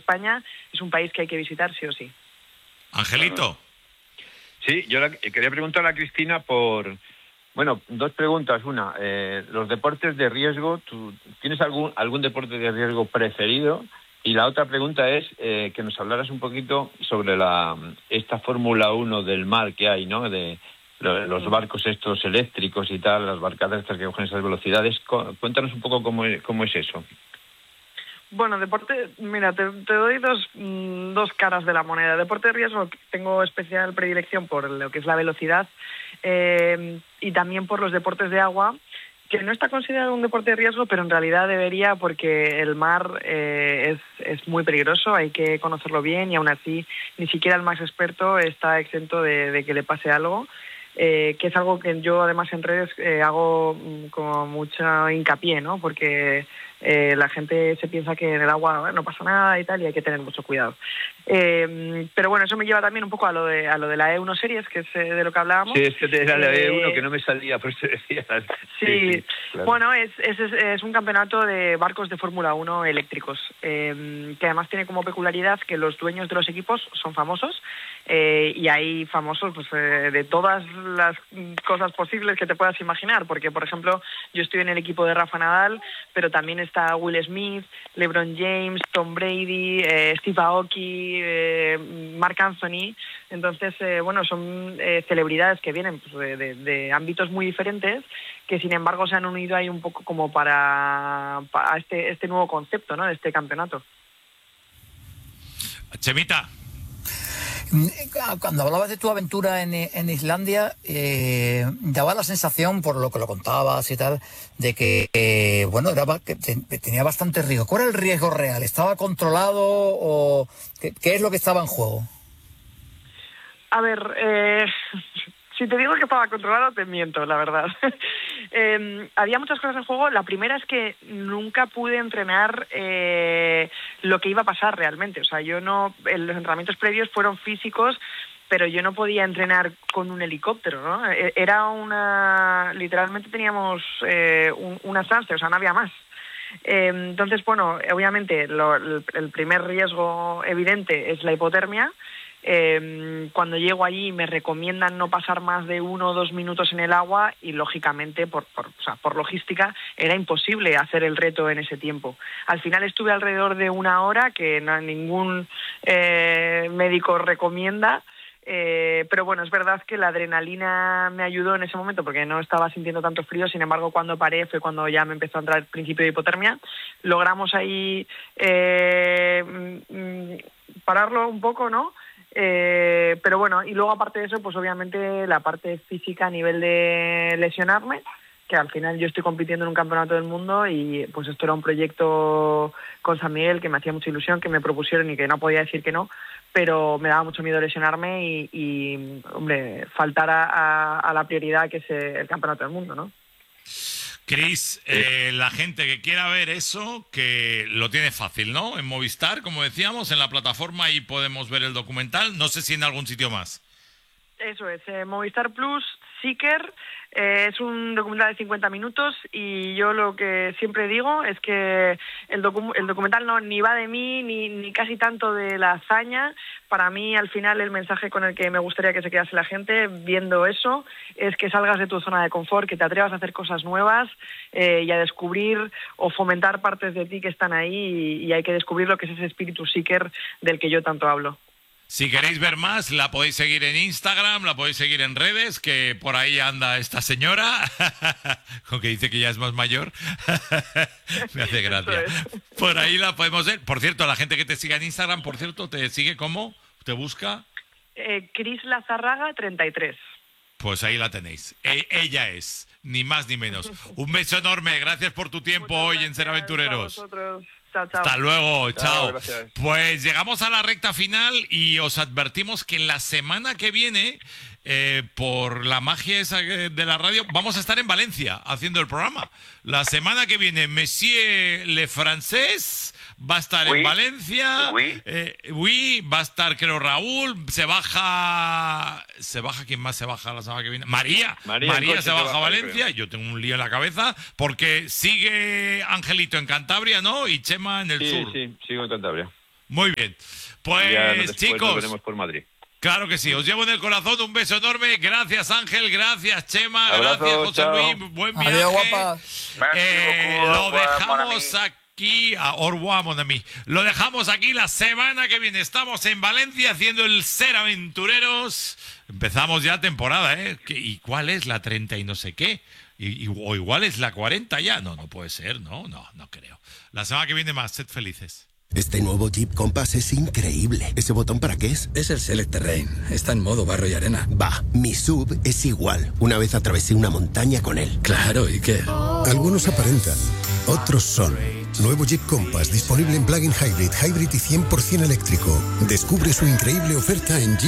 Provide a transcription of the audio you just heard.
España es un país que hay que visitar sí o sí. Angelito. Sí, yo quería preguntarle a Cristina por... Bueno, dos preguntas. Una, los deportes de riesgo, ¿tú tienes algún deporte de riesgo preferido? Y la otra pregunta es que nos hablaras un poquito sobre esta Fórmula 1 del mar que hay, ¿no? De los barcos estos eléctricos y tal, las barcadas estas que cogen esas velocidades. Cuéntanos un poco cómo es eso. Bueno, deporte, mira, te doy dos caras de la moneda. Deporte de riesgo, tengo especial predilección por lo que es la velocidad y también por los deportes de agua, que no está considerado un deporte de riesgo, pero en realidad debería, porque el mar es muy peligroso, hay que conocerlo bien y aún así ni siquiera el más experto está exento de que le pase algo. Que es algo que yo además en redes hago como mucho hincapié, ¿no? Porque la gente se piensa que en el agua no pasa nada y tal, y hay que tener mucho cuidado. Pero bueno, eso me lleva también un poco a lo de la E1 Series, que es de lo que hablábamos. Sí, es que era la E1 que no me salía, por eso decía. Sí, claro. Bueno, es un campeonato de barcos de Fórmula 1 eléctricos, que además tiene como peculiaridad que los dueños de los equipos son famosos, y hay famosos pues, de todas las cosas posibles que te puedas imaginar, porque por ejemplo yo estoy en el equipo de Rafa Nadal, pero también está Will Smith, LeBron James, Tom Brady, Steve Aoki, Marc Anthony. Entonces bueno, son celebridades que vienen pues, de ámbitos muy diferentes, que sin embargo se han unido ahí un poco como para este nuevo concepto, ¿no? De este campeonato. Chemita. Cuando hablabas de tu aventura en Islandia, daba la sensación, por lo que lo contabas y tal, de que, bueno, que tenía bastante riesgo. ¿Cuál era el riesgo real? ¿Estaba controlado o qué es lo que estaba en juego? A ver, si te digo que estaba controlado, te miento, la verdad. Había muchas cosas en juego. La primera es que nunca pude entrenar lo que iba a pasar realmente. O sea, los entrenamientos previos fueron físicos, pero yo no podía entrenar con un helicóptero, ¿no? Literalmente teníamos una estancia, o sea, no había más. Entonces, bueno, obviamente el primer riesgo evidente es la hipotermia. Cuando llego allí me recomiendan no pasar más de 1 o 2 minutos en el agua y lógicamente por logística era imposible hacer el reto en ese tiempo. Al final estuve alrededor de 1 hora, que ningún médico recomienda. Pero bueno, es verdad que la adrenalina me ayudó en ese momento porque no estaba sintiendo tanto frío. Sin embargo, cuando paré fue cuando ya me empezó a entrar el principio de hipotermia. Logramos ahí pararlo un poco, ¿no? Pero bueno, y luego aparte de eso, pues obviamente la parte física a nivel de lesionarme, que al final yo estoy compitiendo en un campeonato del mundo y pues esto era un proyecto con San Miguel que me hacía mucha ilusión, que me propusieron y que no podía decir que no, pero me daba mucho miedo lesionarme y hombre, faltar a la prioridad que es el campeonato del mundo, ¿no? Cris, la gente que quiera ver eso, que lo tiene fácil, ¿no? En Movistar, como decíamos, en la plataforma, ahí podemos ver el documental. No sé si en algún sitio más. Eso es, Movistar Plus, Seeker, es un documental de 50 minutos y yo lo que siempre digo es que el documental ni va de mí ni casi tanto de la hazaña. Para mí, al final, el mensaje con el que me gustaría que se quedase la gente viendo eso es que salgas de tu zona de confort, que te atrevas a hacer cosas nuevas y a descubrir o fomentar partes de ti que están ahí y hay que descubrir lo que es ese espíritu Seeker del que yo tanto hablo. Si queréis ver más, la podéis seguir en Instagram, la podéis seguir en redes, que por ahí anda esta señora, aunque dice que ya es más mayor. Me hace gracia. Por ahí la podemos ver. Por cierto, la gente que te siga en Instagram, por cierto, ¿te sigue cómo? ¿Te busca? Cris Lazarraga 33. Pues ahí la tenéis. Ella es, ni más ni menos. Un beso enorme, gracias por tu tiempo hoy en Ser Aventureros. Chao, chao. Hasta luego, chao. Gracias. Pues llegamos a la recta final y os advertimos que la semana que viene, por la magia esa de la radio, vamos a estar en Valencia haciendo el programa. La semana que viene, Monsieur Le Français va a estar en Valencia. Oui, va a estar, creo, Raúl. Se baja. ¿Quién más se baja la semana que viene? María se baja a Valencia. Yo tengo un lío en la cabeza porque sigue Angelito en Cantabria, ¿no? Y Chema en el sur. Sí, sigo en Cantabria. Muy bien. Ya Pues después chicos, nos veremos por Madrid. claro que sí, os llevo en el corazón, un beso enorme. Gracias Ángel, gracias Chema, Abrazo, gracias José chao. Luis, buen viaje. Adiós, guapa. Lo dejamos aquí, au revoir, mon ami. Lo dejamos aquí la semana que viene. Estamos en Valencia haciendo el Ser Aventureros. Empezamos ya temporada, ¿eh? ¿Y cuál es la 30 y no sé qué? O igual es la 40 ya. No puede ser, no creo. La semana que viene más, sed felices. Este nuevo Jeep Compass es increíble. ¿Ese botón para qué es? Es el Select Terrain. Está en modo barro y arena. Va, mi SUV es igual. Una vez atravesé una montaña con él. Claro, ¿y qué? Algunos aparentan, otros son. Nuevo Jeep Compass disponible en plug-in hybrid y 100% eléctrico. Descubre su increíble oferta en Jeep.